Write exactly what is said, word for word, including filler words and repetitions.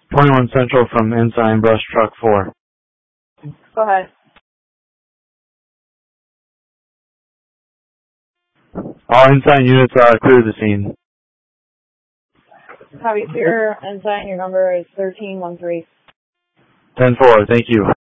twenty-one Central from Ensign Brush Truck four. Go ahead. All Ensign units are clear the scene. Copy, sir. Ensign, your number is thirteen one three. ten four, thank you.